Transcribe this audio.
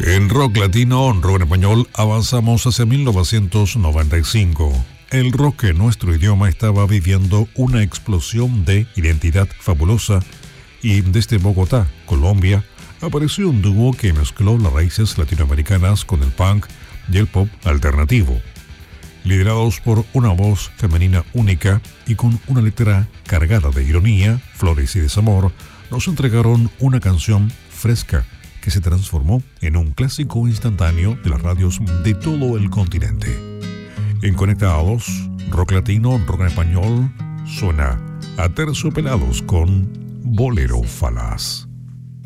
En rock latino, rock en español, avanzamos hacia 1995. El rock en nuestro idioma estaba viviendo una explosión de identidad fabulosa y desde Bogotá, Colombia, apareció un dúo que mezcló las raíces latinoamericanas con el punk y el pop alternativo. Liderados por una voz femenina única y con una letra cargada de ironía, flores y desamor, nos entregaron una canción fresca que se transformó en un clásico instantáneo de las radios de todo el continente. En Conectados, rock latino, rock en español, suena Aterciopelados con Bolero Falaz.